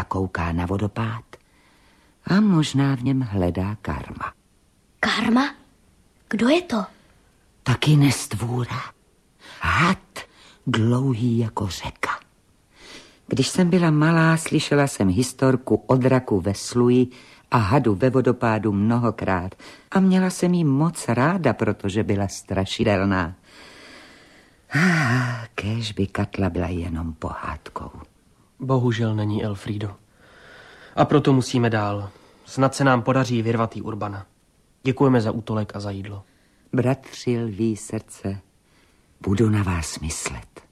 kouká na vodopád a možná v něm hledá Karma. Karma? Kdo je to? Taky nestvůra. Had dlouhý jako řeka. Když jsem byla malá, slyšela jsem historku o draku ve sluji a hadu ve vodopádu mnohokrát a měla jsem jí moc ráda, protože byla strašidelná. Kéž by Katla byla jenom pohádkou. Bohužel není, Elfrído. A proto musíme dál. Snad se nám podaří vyrvat jí Urbana. Děkujeme za útolek a za jídlo. Bratři lví srdce, budu na vás myslet.